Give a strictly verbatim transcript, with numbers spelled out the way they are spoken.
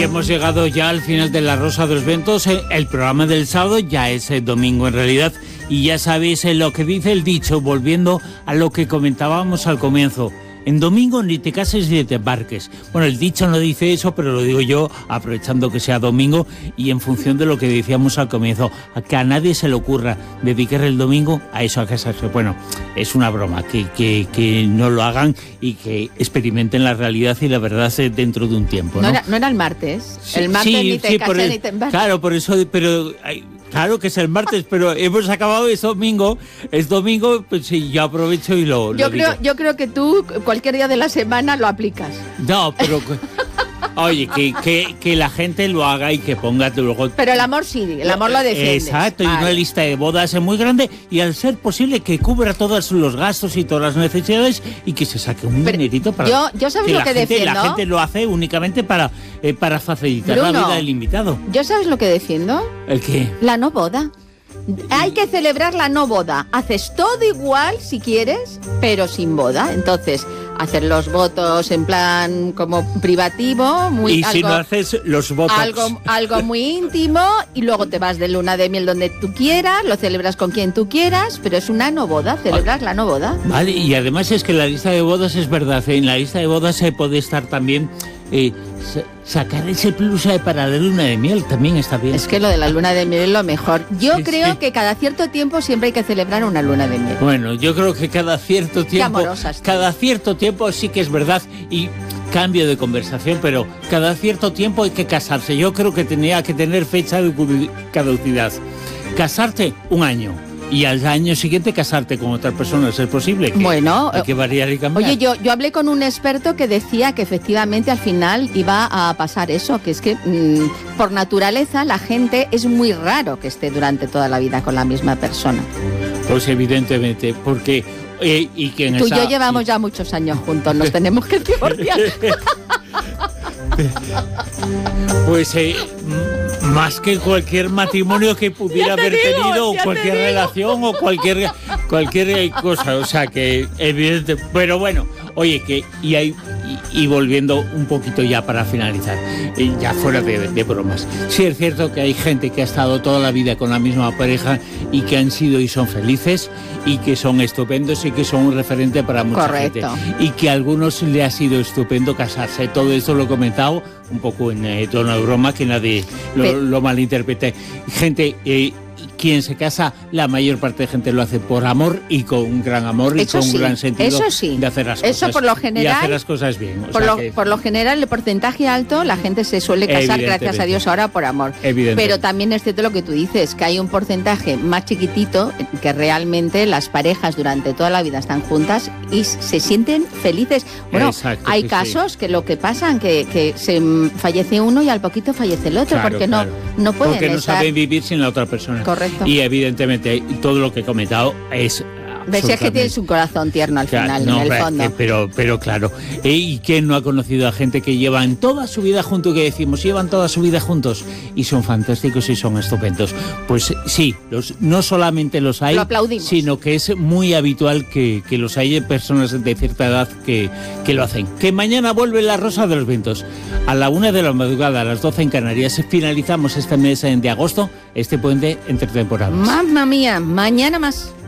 Hemos llegado ya al final de La Rosa de los Vientos. El programa del sábado ya es el domingo en realidad. Y ya sabéis lo que dice el dicho, volviendo a lo que comentábamos al comienzo. En domingo ni te cases ni te embarques. Bueno, el dicho no dice eso, pero lo digo yo aprovechando que sea domingo y en función de lo que decíamos al comienzo, a que a nadie se le ocurra dedicar el domingo a eso, a casarse. Bueno, es una broma, que, que, que no lo hagan y que experimenten la realidad y la verdad dentro de un tiempo, ¿no? No era, no era el martes. Sí, el martes sí, ni te sí, casas el, ni te embarques. Claro, por eso, pero... Hay, Claro que es el martes, pero hemos acabado, es domingo, es domingo, pues sí, yo aprovecho y lo, yo lo creo, digo. Yo creo que tú cualquier día de la semana lo aplicas. No, pero... Oye, que, que, que la gente lo haga y que ponga luego... Pero el amor sí, el amor lo defiende. Exacto, vale. Y una lista de bodas muy grande y al ser posible que cubra todos los gastos y todas las necesidades y que se saque un Pero dinerito para... Yo, yo sabes que lo la que gente, defiendo. La gente lo hace únicamente para, eh, para facilitar Bruno, la vida del invitado. ¿Yo sabes lo que defiendo? ¿El qué? La no boda. Hay que celebrar la no boda. Haces todo igual si quieres, pero sin boda. Entonces, hacer los votos en plan como privativo, muy y algo, si no haces los votos algo, algo muy íntimo y luego te vas de luna de miel donde tú quieras, lo celebras con quien tú quieras, pero es una no boda, celebras la no boda. Vale, y además es que la lista de bodas es verdad, en la lista de bodas se puede estar también eh, sacar ese plus para la luna de miel, también está bien. Es que lo de la luna de miel es lo mejor. Yo sí, creo sí. que cada cierto tiempo siempre hay que celebrar una luna de miel. Bueno, yo creo que cada cierto tiempo, amorosas, cada cierto tiempo sí que es verdad y cambio de conversación, pero cada cierto tiempo hay que casarse. Yo creo que tenía que tener fecha de caducidad. Casarte un año. Y al año siguiente casarte con otra persona, ¿es posible? Que bueno, hay que variar y cambiar. Oye, yo, yo hablé con un experto que decía que efectivamente al final iba a pasar eso, que es que mmm, por naturaleza la gente es muy raro que esté durante toda la vida con la misma persona. Pues evidentemente, porque... Eh, y que en Tú esa... y yo llevamos ya muchos años juntos, nos tenemos que divorciar. Pues... Eh, más que cualquier matrimonio que pudiera haber digo, tenido, cualquier relación o cualquier cualquier cosa, o sea que evidente, pero bueno, oye, que y hay y, y volviendo un poquito ya para finalizar, eh, ya fuera de, de bromas, sí es cierto que hay gente que ha estado toda la vida con la misma pareja y que han sido y son felices y que son estupendos y que son un referente para mucha Correcto. gente y que a algunos le ha sido estupendo casarse. Todo esto lo he comentado un poco en eh, tono de broma, que nadie lo, lo malinterprete. Gente, eh, quien se casa, la mayor parte de gente lo hace por amor y con un gran amor y eso con sí, un gran sentido eso sí. de hacer las cosas. Eso por lo general, y hacer las cosas bien. O por, sea lo, que, por lo general, el porcentaje alto, la gente se suele casar, gracias a Dios, ahora por amor. Pero también es cierto lo que tú dices, que hay un porcentaje más chiquitito que realmente las parejas durante toda la vida están juntas y se sienten felices. Bueno, Exacto, hay sí, casos sí. que lo que pasan, que, que se fallece uno y al poquito fallece el otro, claro, porque claro. no, no pueden Porque no estar... saben vivir sin la otra persona. Correcto. Y evidentemente todo lo que he comentado es... Ves es que tienes un corazón tierno al claro, final, no, en el fondo. Eh, pero, pero claro, eh, ¿y quién no ha conocido a gente que llevan toda su vida juntos, que decimos, llevan toda su vida juntos y son fantásticos y son estupendos? Pues sí, los, no solamente los hay, lo aplaudimos. Sino que es muy habitual que, que los haya personas de cierta edad que, que lo hacen. Que mañana vuelve La Rosa de los Vientos. A la una de la madrugada, a las doce en Canarias, finalizamos este mes de agosto, este puente entre temporadas. Mamma mía, mañana más.